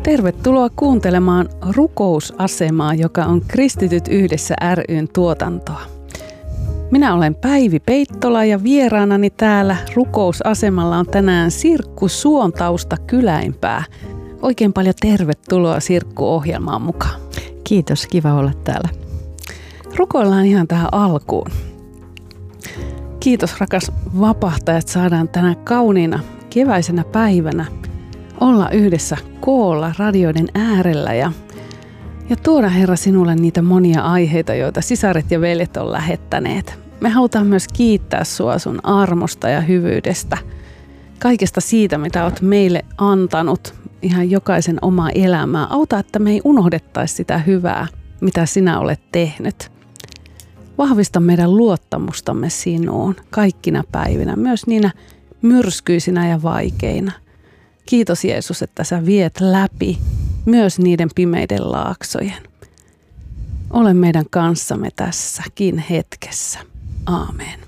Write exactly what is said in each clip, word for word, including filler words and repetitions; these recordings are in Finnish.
Tervetuloa kuuntelemaan Rukousasemaa, joka on Kristityt yhdessä ry:n tuotantoa. Minä olen Päivi Peittola ja vieraanani täällä Rukousasemalla on tänään Sirkku Suontausta Kyläinpää. Oikein paljon tervetuloa Sirkku ohjelmaan mukaan. Kiitos, kiva olla täällä. Rukoillaan ihan tähän alkuun. Kiitos rakas vapahtaja, että saadaan tänä kauniina keväisenä päivänä olla yhdessä koolla radioiden äärellä ja, ja tuoda Herra sinulle niitä monia aiheita, joita sisaret ja veljet on lähettäneet. Me halutaan myös kiittää sua sun armosta ja hyvyydestä, kaikesta siitä, mitä olet meille antanut, ihan jokaisen omaa elämää. Auta, että me ei unohdettaisi sitä hyvää, mitä sinä olet tehnyt. Vahvista meidän luottamustamme sinuun kaikkina päivinä, myös niinä myrskyisinä ja vaikeina. Kiitos Jeesus, että sä viet läpi myös niiden pimeiden laaksojen. Ole meidän kanssamme tässäkin hetkessä. Aamen.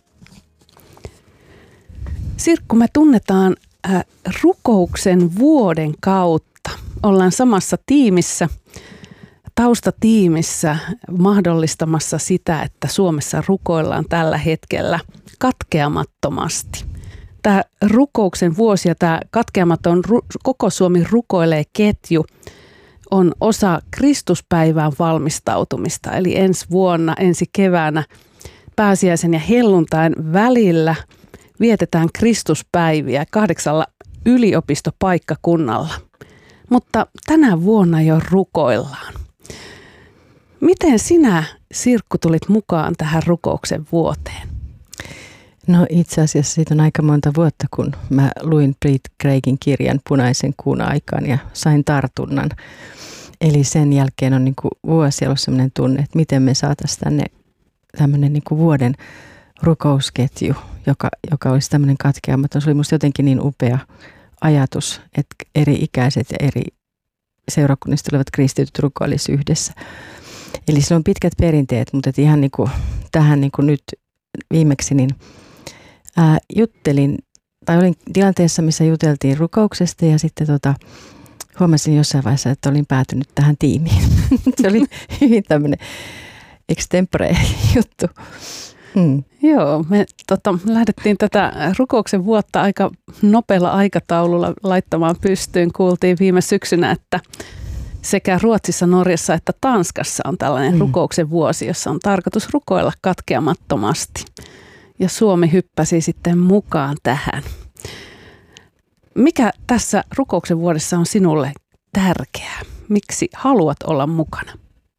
Sirkku, me tunnetaan äh, rukouksen vuoden kautta. Ollaan samassa tiimissä, taustatiimissä mahdollistamassa sitä, että Suomessa rukoillaan tällä hetkellä katkeamattomasti. Tämä rukouksen vuosi ja tämä katkeamaton Koko Suomi rukoilee -ketju on osa Kristuspäivään valmistautumista. Eli ensi vuonna, ensi keväänä pääsiäisen ja helluntain välillä vietetään Kristuspäiviä kahdeksalla yliopistopaikkakunnalla. Mutta tänä vuonna jo rukoillaan. Miten sinä, Sirkku, tulit mukaan tähän rukouksen vuoteen? No itse asiassa siitä on aika monta vuotta, kun mä luin Brit Craigin kirjan Punaisen kuun aikaan ja sain tartunnan. Eli sen jälkeen on niin kuin vuosi ollut sellainen tunne, että miten me saataisiin tänne tämmöinen niin kuin vuoden rukousketju, joka, joka olisi tämmöinen katkeamaton. Se oli musta jotenkin niin upea ajatus, että eri ikäiset ja eri seurakunnista olevat kristityt rukoilisi yhdessä. Eli sillä on pitkät perinteet, mutta ihan niin kuin tähän niin kuin nyt viimeksi niin ää, juttelin, tai olin tilanteessa, missä juteltiin rukouksesta ja sitten tota, huomasin jossain vaiheessa, että olin päätynyt tähän tiimiin. Se oli hyvin tämmöinen extempore juttu. Hmm. Joo, me tota, lähdettiin tätä rukouksen vuotta aika nopealla aikataululla laittamaan pystyyn. Kuultiin viime syksynä, että sekä Ruotsissa, Norjassa että Tanskassa on tällainen mm. rukouksen vuosi, jossa on tarkoitus rukoilla katkeamattomasti. Ja Suomi hyppäsi sitten mukaan tähän. Mikä tässä rukouksen vuodessa on sinulle tärkeää? Miksi haluat olla mukana?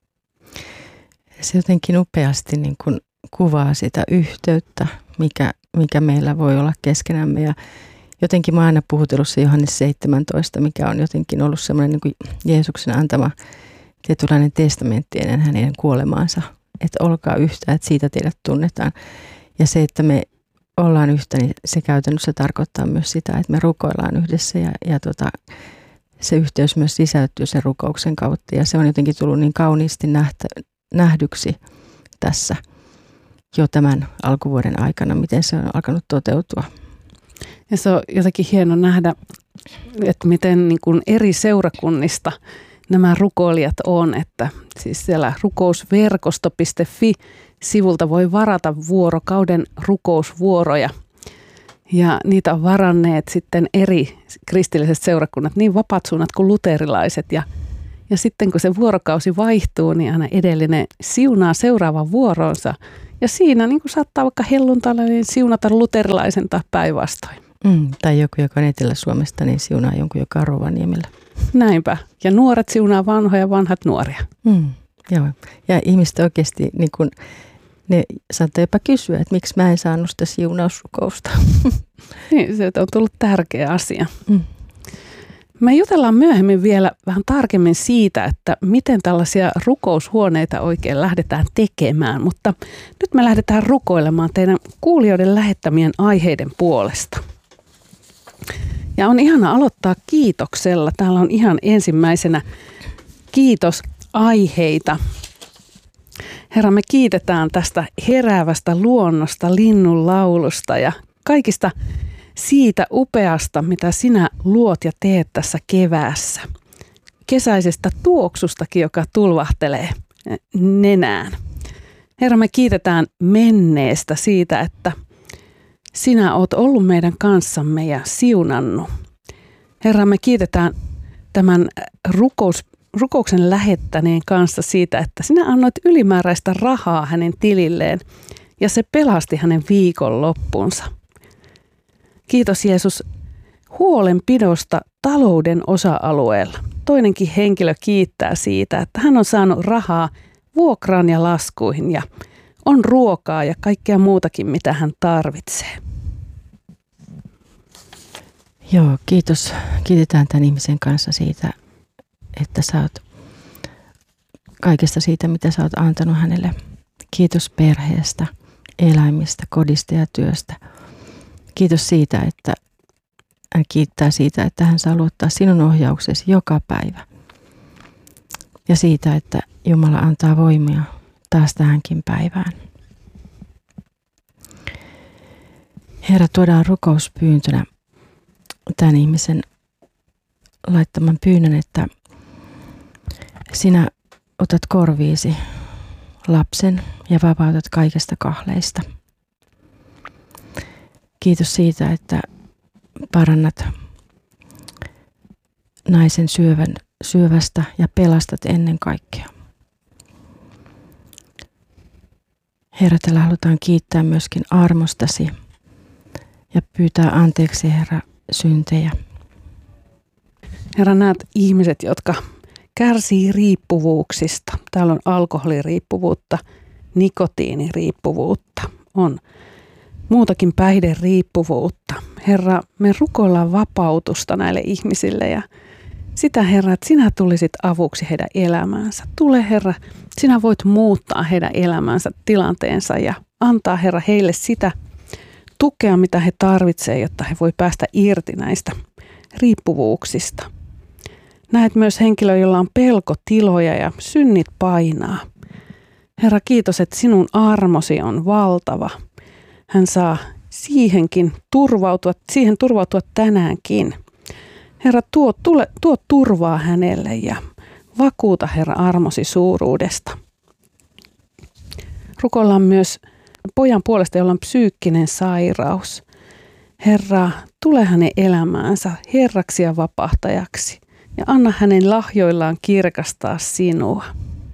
Se jotenkin upeasti niin kuin kuvaa sitä yhteyttä, mikä, mikä meillä voi olla keskenämme. Ja jotenkin mä oon aina puhutellut se Johannes seitsemäntoista, mikä on jotenkin ollut semmoinen niin kuin Jeesuksen antama tietynlainen testamentti ennen hänen kuolemaansa. Että olkaa yhtä, että siitä teidät tunnetaan. Ja se, että me ollaan yhtä, niin se käytännössä tarkoittaa myös sitä, että me rukoillaan yhdessä. Ja, ja tota, se yhteys myös sisältyy sen rukouksen kautta. Ja se on jotenkin tullut niin kauniisti nähtä, nähdyksi tässä jo tämän alkuvuoden aikana, miten se on alkanut toteutua. Ja se on jotenkin hieno nähdä, että miten niin kuin eri seurakunnista nämä rukoilijat on, että siis siellä rukousverkosto piste fi-sivulta voi varata vuorokauden rukousvuoroja. Ja niitä on varanneet sitten eri kristilliset seurakunnat, niin vapaat suunnat kuin luterilaiset. Ja, ja sitten kun se vuorokausi vaihtuu, niin aina edellinen siunaa seuraavan vuoronsa. Ja siinä niin kuin saattaa vaikka helluntaina niin siunata luterilaisen tai päinvastoin. Mm, tai joku, joka on Etelä-Suomesta, niin siunaa jonkun, joka on Rovaniemellä. Näinpä. Ja nuoret siunaa vanhoja, vanhat nuoria. Mm, joo. Ja ihmiset oikeasti, niin kun, ne saattaa jopa kysyä, että miksi mä en saanut sitä siunausrukousta. Niin, se on tullut tärkeä asia. Mm. Me jutellaan myöhemmin vielä vähän tarkemmin siitä, että miten tällaisia rukoushuoneita oikein lähdetään tekemään, mutta nyt me lähdetään rukoilemaan teidän kuulijoiden lähettämien aiheiden puolesta. Ja on ihana aloittaa kiitoksella. Täällä on ihan ensimmäisenä kiitosaiheita. Herra, me kiitetään tästä heräävästä luonnosta, linnun laulusta ja kaikista siitä upeasta, mitä sinä luot ja teet tässä keväässä. kesäisestä tuoksustakin, joka tulvahtelee nenään. Herra, me kiitetään menneestä siitä, että sinä oot ollut meidän kanssamme ja siunannut. Herra, me kiitetään tämän rukous, rukouksen lähettäneen kanssa siitä, että sinä annoit ylimääräistä rahaa hänen tililleen ja se pelasti hänen viikonloppunsa. Kiitos Jeesus huolenpidosta talouden osa-alueella. Toinenkin henkilö kiittää siitä, että hän on saanut rahaa vuokraan ja laskuihin ja on ruokaa ja kaikkea muutakin, mitä hän tarvitsee. Joo, kiitos. Kiitetään tämän ihmisen kanssa siitä, että sä oot kaikesta siitä, mitä sä oot antanut hänelle. Kiitos perheestä, eläimistä, kodista ja työstä. Kiitos siitä, että hän kiittää siitä, että hän saa luottaa sinun ohjauksesi joka päivä. Ja siitä, että Jumala antaa voimia taas tähänkin päivään. Herra, tuodaan rukouspyyntönä tämän ihmisen laittaman pyynnön, että sinä otat korviisi lapsen ja vapautat kaikesta kahleista. Kiitos siitä, että parannat naisen syövän, syövästä ja pelastat ennen kaikkea. Herra, tällä halutaan kiittää myöskin armostasi ja pyytää anteeksi, Herra, syntejä. Herra, näet ihmiset, jotka kärsii riippuvuuksista. Täällä on alkoholiriippuvuutta, nikotiiniriippuvuutta, on muutakin päihderiippuvuutta. Herra, me rukoillaan vapautusta näille ihmisille ja sitä, Herra, että sinä tulisit avuksi heidän elämäänsä. Tule, Herra, sinä voit muuttaa heidän elämänsä, tilanteensa ja antaa, Herra, heille sitä tukea, mitä he tarvitsevat, jotta he voi päästä irti näistä riippuvuuksista. Näet myös henkilöä, jolla on pelkotiloja ja synnit painaa. Herra, kiitos, että sinun armosi on valtava. Hän saa siihenkin turvautua, siihen turvautua tänäänkin. Herra, tuo, tule, tuo turvaa hänelle ja vakuuta, Herra, armosi suuruudesta. Rukoillaan myös pojan puolesta, jolla on psyykkinen sairaus. Herra, tule hänen elämäänsä herraksi ja vapahtajaksi ja anna hänen lahjoillaan kirkastaa sinua.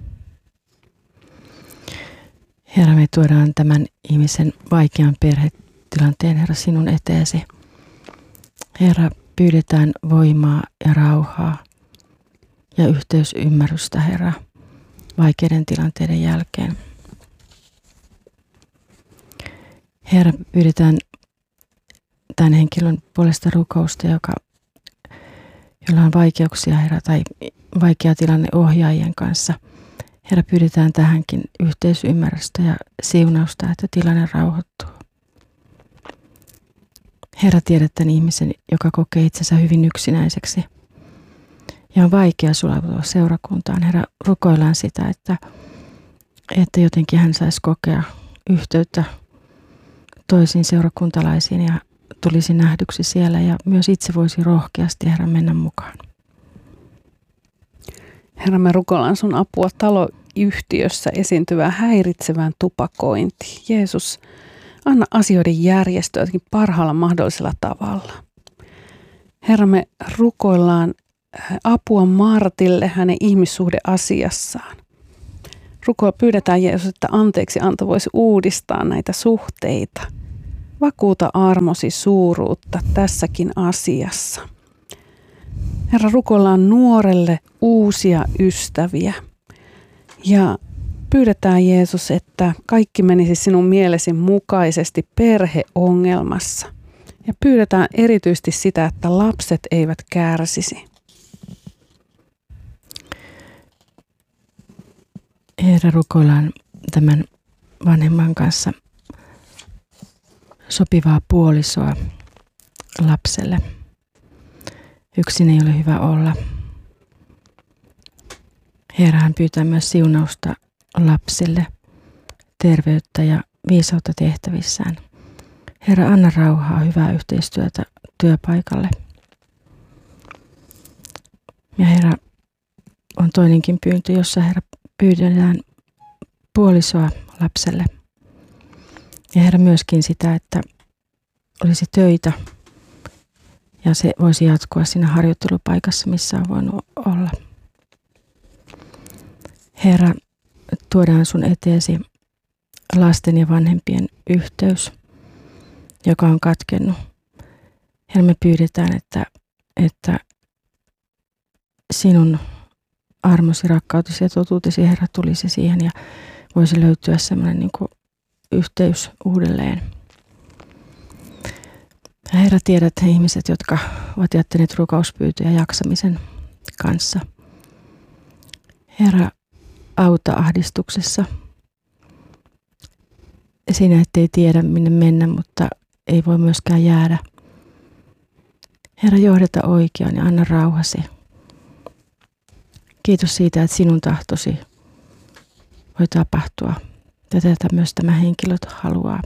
Herra, me tuodaan tämän ihmisen vaikean perhetilanteen, Herra, sinun eteesi. Herra, pyydetään voimaa ja rauhaa ja yhteisymmärrystä, Herra, vaikeiden tilanteiden jälkeen. Herra, pyydetään tämän henkilön puolesta rukousta, joka, jolla on vaikeuksia, Herra, tai vaikea tilanne ohjaajien kanssa. Herra, pyydetään tähänkin yhteisymmärrystä ja siunausta, että tilanne rauhoittuu. Herra, tiedät tämän ihmisen, joka kokee itsensä hyvin yksinäiseksi ja on vaikea sulautua seurakuntaan. Herra, rukoillaan sitä, että, että jotenkin hän saisi kokea yhteyttä toisiin seurakuntalaisiin ja tulisi nähdyksi siellä ja myös itse voisi rohkeasti, Herra, mennä mukaan. Herra, me rukoillaan sun apua taloyhtiössä esiintyvään häiritsevään tupakointiin. Jeesus, anna asioiden järjestyä parhaalla mahdollisella tavalla. Herra, me rukoillaan apua Martille hänen ihmissuhdeasiassaan. Rukoilla pyydetään Jeesus, että anteeksi anto voisi uudistaa näitä suhteita. Vakuuta armosi suuruutta tässäkin asiassa. Herra, rukoillaan nuorelle uusia ystäviä ja pyydetään Jeesus, että kaikki menisi sinun mielesi mukaisesti perheongelmassa. Ja pyydetään erityisesti sitä, että lapset eivät kärsisi. Herra, rukoillaan tämän vanhemman kanssa sopivaa puolisoa lapselle. Yksin ei ole hyvä olla. Herra, hän pyytää myös siunausta lapsille, terveyttä ja viisautta tehtävissään. Herra, anna rauhaa, hyvää yhteistyötä työpaikalle. Ja Herra, on toinenkin pyyntö, jossa Herra pyydetään puolisoa lapselle. Ja Herra myöskin sitä, että olisi töitä ja se voisi jatkua siinä harjoittelupaikassa, missä on voinut olla. Herra, tuodaan sun eteesi lasten ja vanhempien yhteys, joka on katkennut. Herra, me pyydetään, että, että sinun armosi, rakkautesi ja totuutesi, Herra, tulisi siihen ja voisi löytyä semmoinen niin kuin yhteys uudelleen. Ja Herra, tiedät he ihmiset, jotka ovat jättäneet rukouspyytöjä jaksamisen kanssa. Herra, auta ahdistuksessa. Siinä ettei tiedä minne mennä, mutta ei voi myöskään jäädä. Herra, johdata oikeaan ja anna rauhasi. Kiitos siitä, että sinun tahtosi voi tapahtua. Ja tätä myös tämä henkilö haluaa.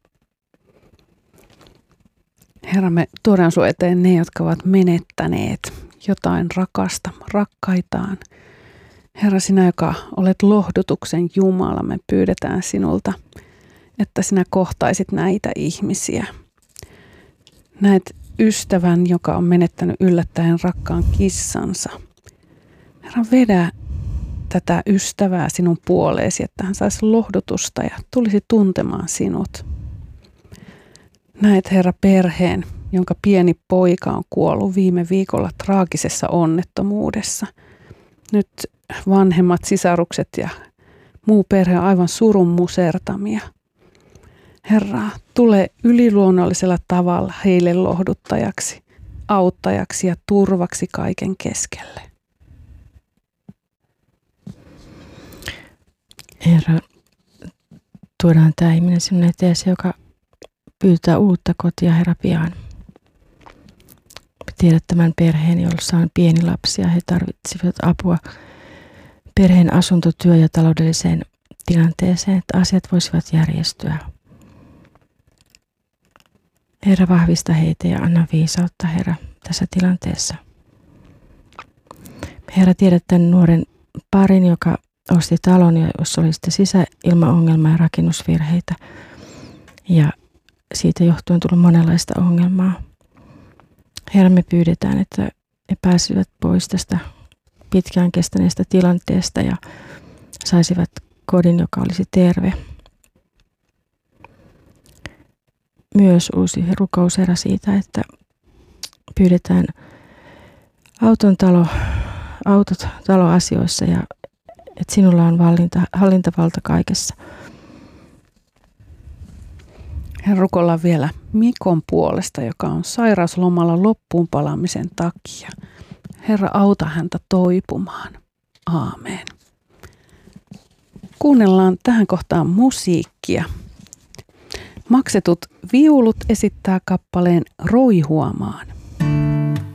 Herra, me tuodaan sun eteen ne, jotka ovat menettäneet jotain rakasta, rakkaitaan. Herra, sinä, joka olet lohdutuksen Jumala, me pyydetään sinulta, että sinä kohtaisit näitä ihmisiä. Näet ystävän, joka on menettänyt yllättäen rakkaan kissansa. Herra, vedä tätä ystävää sinun puoleesi, että hän saisi lohdutusta ja tulisi tuntemaan sinut. Näet, Herra, perheen, jonka pieni poika on kuollut viime viikolla traagisessa onnettomuudessa. Nyt vanhemmat sisarukset ja muu perhe on aivan surun musertamia. Herra, tule yliluonnollisella tavalla heille lohduttajaksi, auttajaksi ja turvaksi kaiken keskelle. Herra, tuodaan tämä ihminen sinun eteesi, joka pyytää uutta kotia, Herra, pian. Tiedät tämän perheen, jossa on pieni lapsi ja he tarvitsivat apua perheen asunto-, työ- ja taloudelliseen tilanteeseen, että asiat voisivat järjestyä. Herra, vahvista heitä ja anna viisautta, Herra, tässä tilanteessa. Herra, tiedät tämän nuoren parin, joka osti talon, jossa oli sitten sisäilmaongelmaa ja rakennusvirheitä. Ja siitä johtuen tullut monenlaista ongelmaa. Herra, me pyydetään, että he pääsivät pois tästä pitkään kestäneestä tilanteesta ja saisivat kodin, joka olisi terve. Myös uusi rukous, Herra, siitä, että pyydetään auton talo, autot taloasioissa ja että sinulla on vallinta, hallintavalta kaikessa. Herra, rukoillaan vielä Mikon puolesta, joka on sairauslomalla loppuun palaamisen takia. Herra, auta häntä toipumaan. Aamen. Kuunnellaan tähän kohtaan musiikkia. Maksetut viulut esittää kappaleen Roihuamaan.